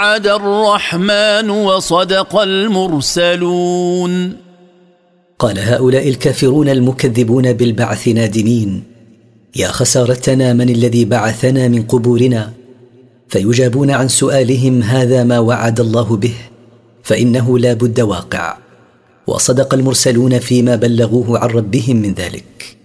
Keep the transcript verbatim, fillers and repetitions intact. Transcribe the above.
وعد الرحمن وصدق المرسلون. قال هؤلاء الكافرون المكذبون بالبعث نادمين: يا خسارتنا، من الذي بعثنا من قبورنا؟ فيجابون عن سؤالهم: هذا ما وعد الله به، فإنه لا بد واقع، وصدق المرسلون فيما بلغوه عن ربهم من ذلك.